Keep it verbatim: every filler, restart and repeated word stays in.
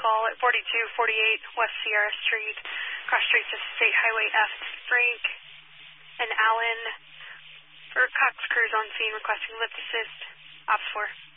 call at forty-two forty-eight West Sierra Street, cross street to State Highway F. Frank and Allen for Cox crews on scene requesting lift assist. Ops four.